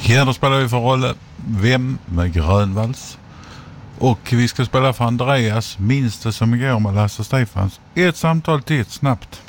Ja, då spelar vi för roll Vem med Grönvalls. Och vi ska spela för Andreas, minst det som igår med Lasse Stefans. Ett samtal till, snabbt.